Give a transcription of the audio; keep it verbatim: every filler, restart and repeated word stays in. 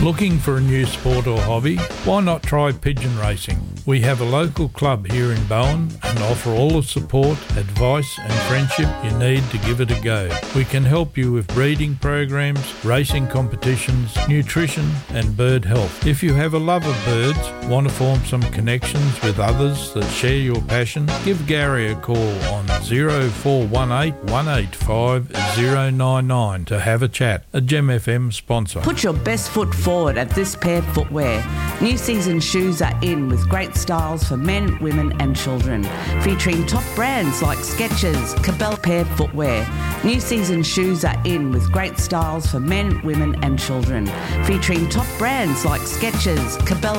Looking for a new sport or hobby? Why not try pigeon racing? We have a local club here in Bowen and offer all the support, advice and friendship you need to give it a go. We can help you with breeding programs, racing competitions, nutrition and bird health. If you have a love of birds, want to form some connections with others that share your passion, give Gary a call on zero four one eight, one eight five, zero nine nine to have a chat. A Gem F M sponsor. Put your best foot forward at This Pair Footwear. New season shoes are in with great styles for men, women and children, featuring top brands like Skechers, Cabela Pair Footwear. New season shoes are in with great styles for men, women and children, featuring top brands like Skechers, Cabela